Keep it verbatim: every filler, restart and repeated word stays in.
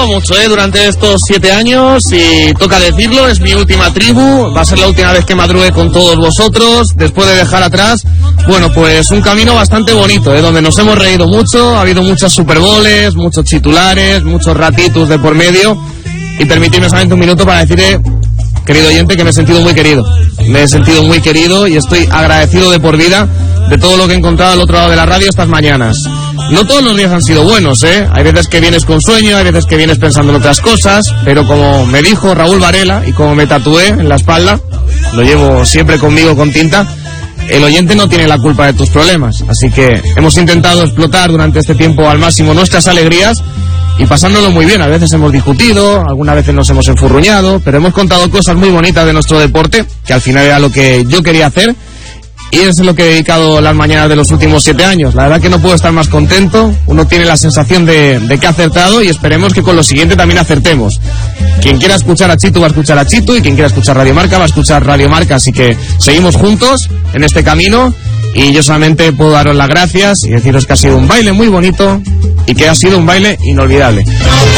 mucho, ¿eh? Durante estos siete años, y toca decirlo, es mi última tribu, va a ser la última vez que madrugue con todos vosotros, después de dejar atrás, bueno, pues un camino bastante bonito, ¿eh? Donde nos hemos reído mucho, ha habido muchas superboles, muchos titulares, muchos ratitos de por medio, y permitidme solamente un minuto para decirle, querido oyente, que me he sentido muy querido, me he sentido muy querido y estoy agradecido de por vida de todo lo que he encontrado al otro lado de la radio estas mañanas. No todos los días han sido buenos, ¿eh? Hay veces que vienes con sueño, hay veces que vienes pensando en otras cosas, pero como me dijo Raúl Varela, y como me tatué en la espalda, lo llevo siempre conmigo con tinta, el oyente no tiene la culpa de tus problemas. Así que hemos intentado explotar durante este tiempo al máximo nuestras alegrías y pasándolo muy bien. A veces hemos discutido, algunas veces nos hemos enfurruñado, pero hemos contado cosas muy bonitas de nuestro deporte, que al final era lo que yo quería hacer. Y eso es lo que he dedicado las mañanas de los últimos siete años. La verdad que no puedo estar más contento. Uno tiene la sensación de, de que ha acertado y esperemos que con lo siguiente también acertemos. Quien quiera escuchar a Chitu va a escuchar a Chitu y quien quiera escuchar Radio Marca va a escuchar Radio Marca. Así que seguimos juntos en este camino y yo solamente puedo daros las gracias y deciros que ha sido un baile muy bonito y que ha sido un baile inolvidable.